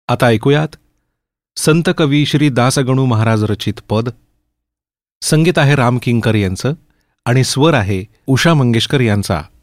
आता ऐकूयात संत कवी श्री दासगणू महाराज रचित पद. संगीत आहे राम किंकर यांचं आणि स्वर आहे उषा मंगेशकर यांचा.